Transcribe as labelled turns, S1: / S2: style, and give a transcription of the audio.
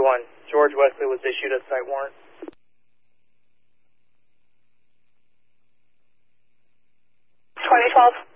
S1: 1. George Wesley was issued a site warrant.
S2: 2012.